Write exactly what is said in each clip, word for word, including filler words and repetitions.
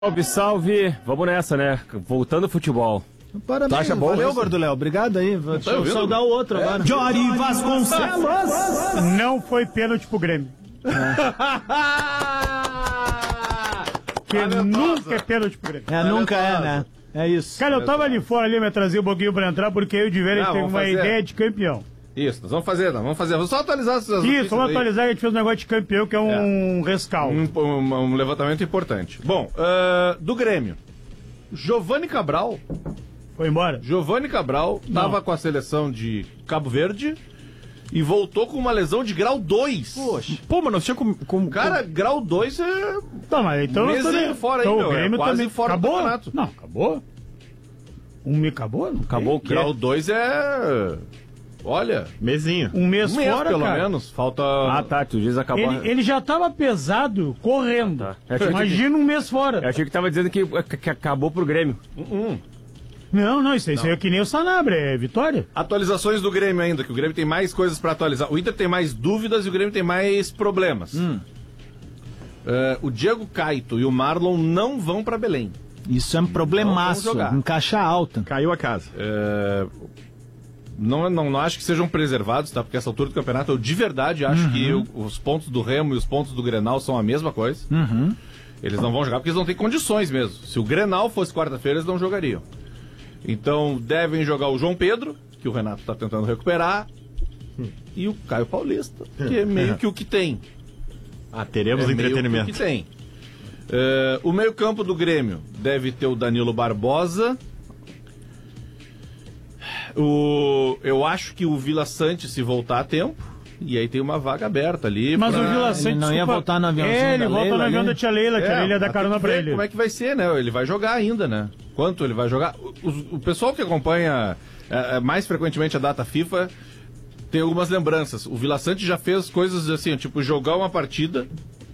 Salve, salve! Vamos nessa, né? Voltando ao futebol. Parabéns, Taxa boa, valeu, isso. Gorduléu. Obrigado aí. Vou tá saudar o outro é. agora. Jory Vasconcelos! Não foi pênalti pro Grêmio. É. Que nunca é pênalti pro Grêmio. É, nunca é, né? É isso. Cara, eu tava ali fora, ali, me trazia um pouquinho pra entrar, porque eu de Vera tem uma fazer. ideia de campeão. Isso, nós vamos fazer, nós vamos fazer. Vamos só atualizar essas Isso, vamos aí. atualizar, a gente fez um negócio de campeão, que é um é. rescaldo. Um, um, um levantamento importante. Bom, uh, do Grêmio, Giovanni Cabral... Foi embora? Giovanni Cabral estava com a seleção de Cabo Verde e voltou com uma lesão de grau dois. Poxa. Pô, mas nós tínhamos com, com... Cara, grau dois é... Tá, mas então... Mesinho fora aí, então, meu, o Grêmio é quase também fora acabou? do campeonato. Não, acabou. Um me acabou? Não acabou o quê? Grau dois é... Olha... Mesinho. Um mês, um mês fora, pelo cara. menos. Falta... Ah, tá, tu diz acabou. Ele, ele já tava pesado, correndo. Ah, tá. Imagina que... um mês fora. Eu achei que tava dizendo que, que acabou pro Grêmio. Uh-uh. Não, não, isso aí, isso aí é que nem o Sanabria, é vitória. Atualizações do Grêmio ainda, que o Grêmio tem mais coisas pra atualizar. O Inter tem mais dúvidas e o Grêmio tem mais problemas. Hum. Uh, o Diego Caito e o Marlon não vão pra Belém. Isso é um problemaço, em caixa alta. Caiu a casa. Uh, não, não, não acho que sejam preservados, tá? Porque essa altura do campeonato, eu de verdade acho uhum. que o, os pontos do Remo e os pontos do Grenal são a mesma coisa. Uhum. Eles não vão jogar porque eles não têm condições mesmo. Se o Grenal fosse quarta-feira, eles não jogariam. Então devem jogar o João Pedro, que o Renato está tentando recuperar, hum. e o Caio Paulista, que é meio que o que tem. Ah, teremos é entretenimento. Meio que o que tem. Uh, o meio-campo do Grêmio deve ter o Danilo Barbosa. O, eu acho que o Vila Sante, se voltar a tempo, e aí tem uma vaga aberta ali. Mas pra... o Vila Sante não ia voltar no avião. É, ele volta no avião da tia Leila, a tia Leila dá carona pra ele. Como é que vai ser, né? Ele vai jogar ainda, né? Quanto ele vai jogar? O, o pessoal que acompanha é, mais frequentemente a data FIFA tem algumas lembranças. O Vila Sante já fez coisas assim, tipo jogar uma partida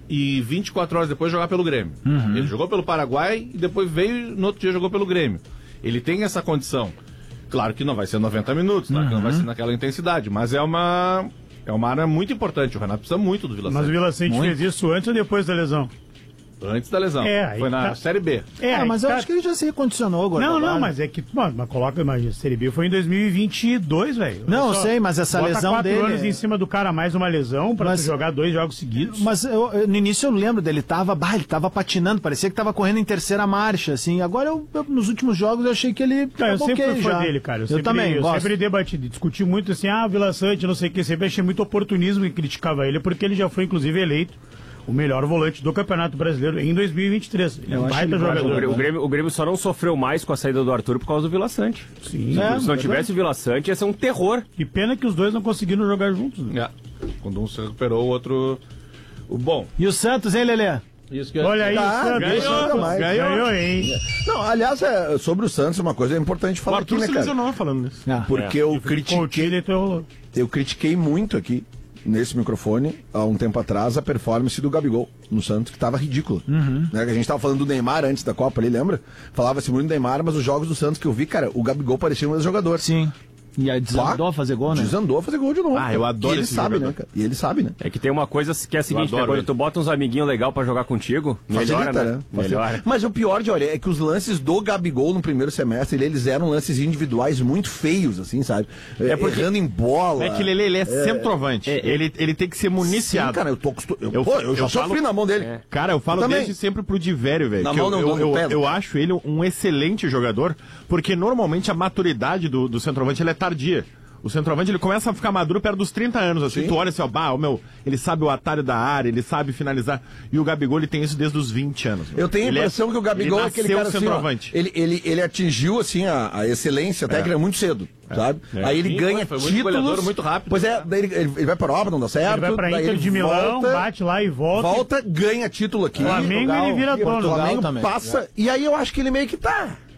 e vinte e quatro horas depois jogar pelo Grêmio. Uhum. Ele jogou pelo Paraguai e depois veio no outro dia jogou pelo Grêmio. Ele tem essa condição. Claro que não vai ser noventa minutos, tá? Uhum. Que não vai ser naquela intensidade, mas é uma... É uma área muito importante, o Renato precisa muito do Vila Sante. Mas o Vila Sante fez isso antes ou depois da lesão? Antes da lesão. É, foi na tá... Série B. É, ah, mas eu tá... acho que ele já se recondicionou agora. Não, não, mas é que, mano, mas coloca, imagina, a Série B foi em dois mil e vinte e dois, velho. Não, eu sei, mas essa bota lesão quatro dele... anos em cima do cara, mais uma lesão, pra mas... jogar dois jogos seguidos. Mas eu, eu, no início eu lembro dele, tava, bah, ele tava patinando, parecia que tava correndo em terceira marcha, assim. Agora, eu, eu, nos últimos jogos, eu achei que ele... Cara, eu sempre fui fã dele, cara. Eu, eu sempre, também, Eu gosto. sempre debati, discuti muito assim, ah, Vila Sante, não sei o que, sempre achei muito oportunismo e criticava ele, porque ele já foi, inclusive, eleito o melhor volante do Campeonato Brasileiro em dois mil e vinte e três. Ele é um baita jogador. O Grêmio, o Grêmio só não sofreu mais com a saída do Arthur por causa do Vila Sante. Sim. É, se não tivesse o Vila Sante, ia ser um terror. Que pena que os dois não conseguiram jogar juntos. Né? É. Quando um se recuperou, o outro... O bom. E o Santos, hein, Lelê? Isso que Olha aí, tá, o Santos. Ganhou, ganhou, ganhou, hein? Não, aliás, é, sobre o Santos, uma coisa importante falar aqui, né, cara? falando nisso. Ah, Porque é. eu critiquei... Eu critiquei muito aqui, nesse microfone, há um tempo atrás, a performance do Gabigol no Santos, que tava ridícula. Uhum. Né? A gente tava falando do Neymar antes da Copa ali, lembra? Falava-se muito do Neymar, mas os jogos do Santos que eu vi, cara, o Gabigol parecia um ex-jogador. Sim. E aí desandou a fazer gol, né? Desandou a fazer gol de novo. Ah, eu adoro e ele esse sabe, jogador. né, cara? E ele sabe, né? É que tem uma coisa que é a seguinte, né? Quando tu bota uns amiguinhos legais pra jogar contigo, melhora, Facilita, né? né? Melhora. Mas o pior de olha é que os lances do Gabigol no primeiro semestre, eles eram lances individuais muito feios, assim, sabe? É porque... Errando em bola. É que ele, ele é, é centroavante. É, ele, ele tem que ser municiado. Sim, cara, eu tô acostumado. Eu, eu, eu já eu sofri falo... na mão dele. É. Cara, eu falo eu desde sempre pro Divério, velho. Na mão eu, não, eu, eu, eu, eu acho ele um excelente jogador, porque normalmente a maturidade do, do centroavante ele é tardia. O centroavante, ele começa a ficar maduro perto dos trinta anos, assim. Sim. Tu olha assim, ó, bah, meu, ele sabe o atalho da área, ele sabe finalizar. E o Gabigol, ele tem isso desde os vinte anos. Meu. Eu tenho a ele impressão é, que o Gabigol é aquele cara assim, ó, ele, ele, ele atingiu, assim, a, a excelência técnica é. muito cedo, é. sabe? É. Aí ele Sim, ganha foi, foi títulos... Muito, muito rápido. Pois é, daí ele, ele, ele vai pra Europa, não dá certo. Ele vai pra Inter de Milão, volta, bate lá e volta. Volta, ganha título aqui. O Flamengo, ele vira dono. O Flamengo também. passa, e aí eu acho que ele meio que tá...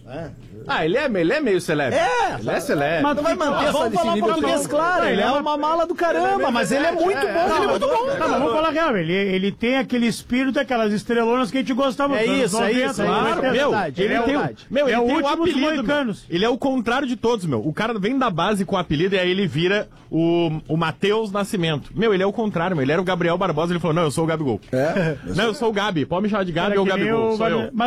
É. Ah, ele é, ele é meio celebre. É, ele é celebre. Mas não vai manter essa vamos falar português, claro. Ele é uma mala do caramba, mas ele é muito bom. Ele é muito bom. Não, mas vamos falar real. Ele, ele tem aquele espírito daquelas estrelonas que a gente gostava. É isso, é isso. Claro, meu, ele tem o, meu, ele é o tem último um dos apelido, moicanos. Ele é o contrário de todos, meu. O cara vem da base com o apelido e aí ele vira o, o Matheus Nascimento. Meu, ele é o contrário, meu. Ele era o Gabriel Barbosa, ele falou, não, eu sou o Gabigol. É? Não, eu sou o Gabi. Pode me chamar de Gabi ou Gabigol, sou eu.